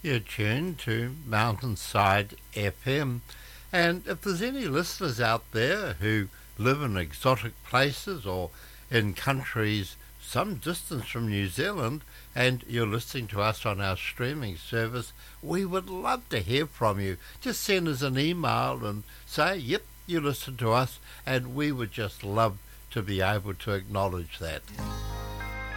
You're tuned to Mountainside FM, and if there's any listeners out there who live in exotic places or in countries some distance from New Zealand and you're listening to us on our streaming service, we would love to hear from you. Just send us an email and say, yep, you listen to us, and we would just love to be able to acknowledge that.